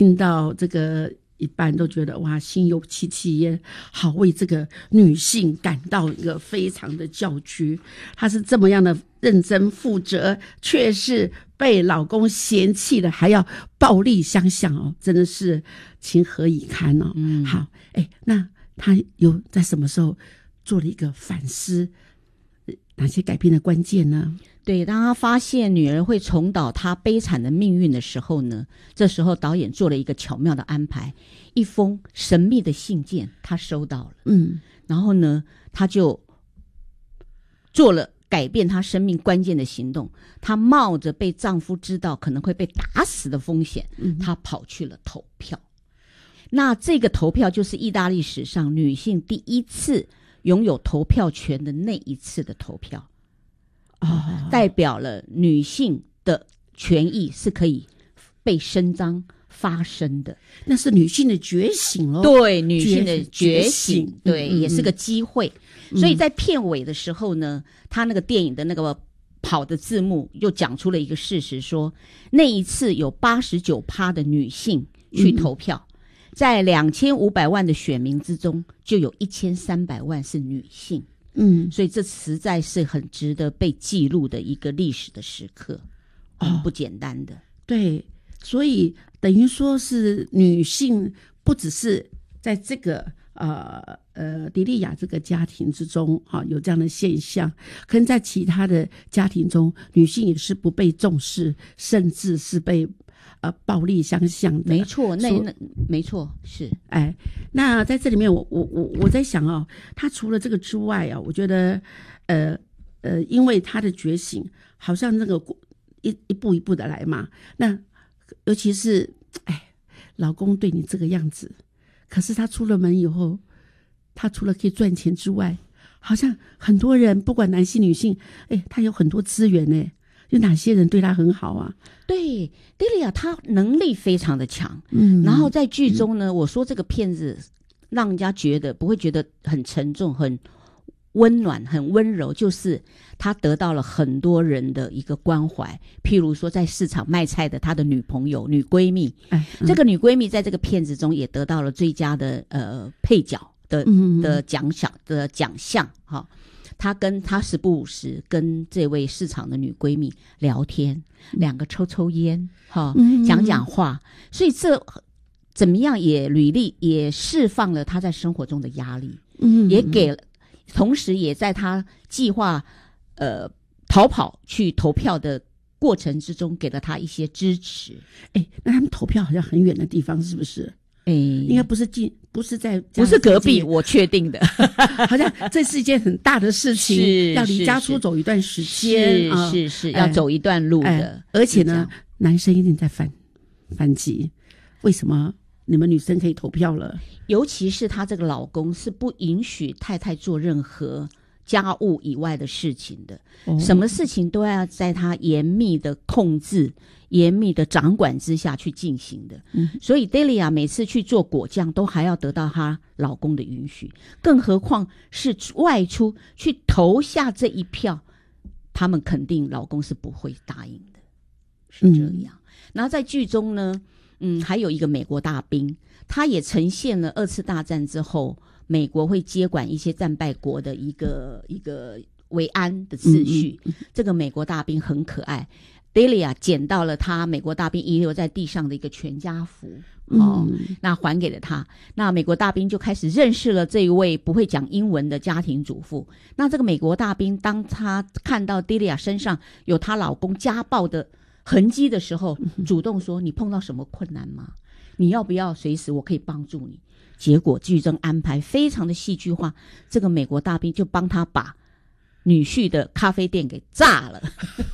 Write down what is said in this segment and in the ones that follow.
听到这个一般都觉得哇，心有戚戚焉，好为这个女性感到一个非常的叫屈。她是这么样的认真负责，却是被老公嫌弃了，还要暴力相向哦，真的是情何以堪哦。好，那她有在什么时候做了一个反思？哪些改变的关键呢？ 对，当他发现女儿会重蹈他悲惨的命运的时候呢，这时候导演做了一个巧妙的安排，一封神秘的信件他收到了，然后呢，他就做了改变他生命关键的行动。他冒着被丈夫知道可能会被打死的风险，他跑去了投票。那这个投票就是意大利史上女性第一次拥有投票权的那一次的投票。代表了女性的权益是可以被伸张发声的， 那是女性的觉醒哦。 对，女性的觉醒，对，也是个机会。所以在片尾的时候呢，他那个电影的那个跑的字幕又讲出了一个事实，说那一次有 89% 的女性去投票，在2500万的选民之中，就有1300万是女性。所以这实在是很值得被记录的一个历史的时刻，不简单的。 对，所以等于说是女性不只是在这个迪利亚这个家庭之中有这样的现象，可能在其他的家庭中，女性也是不被重视，甚至是被暴力相向的。 没错，那没错，是。 那在这里面我在想他除了这个之外我觉得因为他的觉醒，好像那个一步一步的来嘛。那尤其是老公对你这个样子，可是他出了门以后，他除了可以赚钱之外，好像很多人不管男性女性，他有很多资源呢。有哪些人对他很好啊？ 对，迪利亚他能力非常的强，然后在剧中呢，我说这个片子让人家觉得不会觉得很沉重、很温暖、很温柔，就是他得到了很多人的一个关怀。譬如说，在市场卖菜的他的女朋友、女闺蜜，这个女闺蜜在这个片子中也得到了最佳的配角的奖项哈。他时不五时跟这位市场的女闺蜜聊天，两个抽烟讲话，所以这怎么样也履历也释放了他在生活中的压力，也同时也在他计划逃跑去投票的过程之中给了他一些支持。 那他们投票好像很远的地方，是不是？应该不是隔壁，我确定的。 好像这是一件很大的事情，要离家出走一段时间， 是要走一段路的。 而且呢，男生一定在反击，为什么你们女生可以投票了？ 尤其是她这个老公是不允许太太做任何家务以外的事情的，什么事情都要在她严密的控制、严密的掌管之下去进行的。所以 Delia 每次去做果酱都还要得到她老公的允许，更何况是外出去投下这一票，他们肯定老公是不会答应的，是这样。然后在剧中呢，还有一个美国大兵，他也呈现了2次大战之后美国会接管一些战败国的一个维安的秩序。这个美国大兵很可爱，Delia 捡到了他美国大兵遗留在地上的一个全家福，那还给了他。那美国大兵就开始认识了这一位不会讲英文的家庭主妇。那这个美国大兵当他看到 Delia 身上有她老公家暴的痕迹的时候，主动说：“你碰到什么困难吗？你要不要随时我可以帮助你？”结果剧中安排非常的戏剧化，这个美国大兵就帮他把女婿的咖啡店给炸了。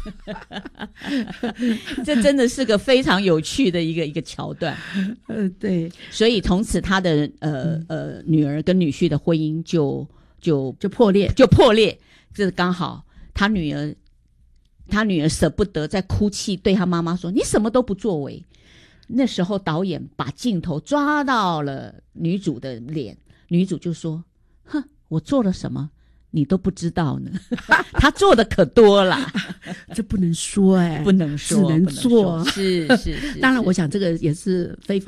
这真的是个非常有趣的一个桥段。 对， 所以从此他的女儿跟女婿的婚姻就破裂。这刚好他女儿舍不得，在哭泣对他妈妈说：“你什么都不作为。”那时候导演把镜头抓到了女主的脸，女主就说：“哼，我做了什么你都不知道呢。”她做的可多了。 这不能说不能说，只能做。 是。 当然我想这个也是非法